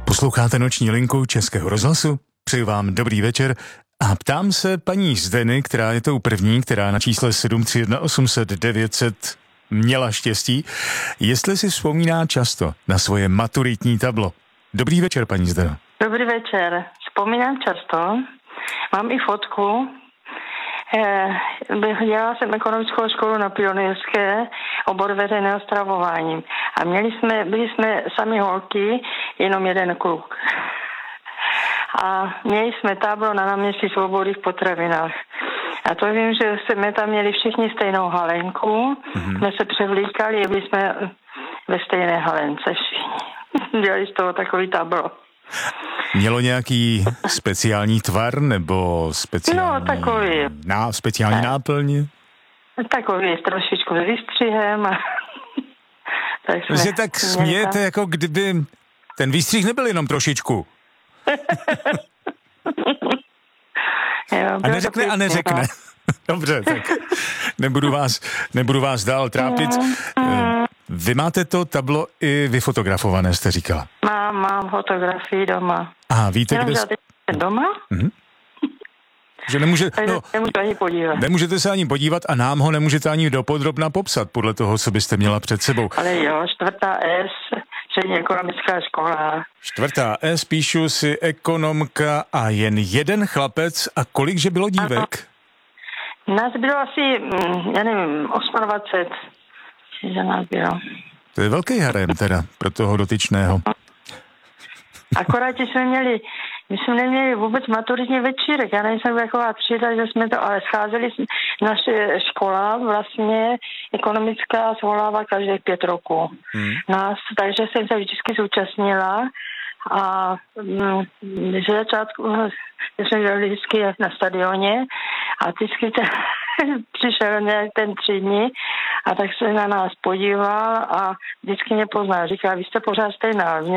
Posloucháte Noční linku Českého rozhlasu? Přeju vám dobrý večer a ptám se paní Zdeny, která je tou první, která na čísle 731 800 900 měla štěstí, jestli si vzpomíná často na svoje maturitní tablo. Dobrý večer, paní Zdeno. Dobrý večer. Vzpomínám často. Mám i fotku. Dělala jsem ekonomickou školu na Pionýrské, obor veřejného stravování. A byli jsme sami holky, jenom jeden kluk. A měli jsme tábor na náměstí Svobody v potravinách. A to vím, že jsme tam měli všichni stejnou halenku. Jsme se převlíkali a byli jsme ve stejné halence všichni. Dělali z toho takový tábor. Mělo nějaký speciální tvar nebo speciální, speciální náplň? Takový trošičku s výstřihem. Vy se tak smějete, jako kdyby ten výstřih nebyl jenom trošičku. Jo, a neřekne. Dobře, tak nebudu vás dál trápit. Vy máte to tablo i vyfotografované, jste říkala. Mám fotografii doma. A víte, kde... Doma? Že nemůžu ani podívat. Nemůžete se ani podívat a nám ho nemůžete ani dopodrobna popsat podle toho, co byste měla před sebou. Ale jo, 4. S, střední ekonomická škola. 4. S, píšu si ekonomka a jen jeden chlapec. A kolik, že bylo dívek? Nás bylo asi, já nevím, 28. Že nás bylo. To je velký harem teda pro toho dotyčného. Akorát my jsme neměli vůbec maturitní večírek. Já nejsem taková třída, že jsme to, ale scházeli naše škola vlastně ekonomická svolává každých 5 roků. Nás, takže jsem se vždycky zúčastnila a ze začátku jsme byli vždycky na stadioně a vždycky přišel nějak ten třídní a tak se na nás podíval a vždycky mě poznal. Říká, vy jste pořád stejná.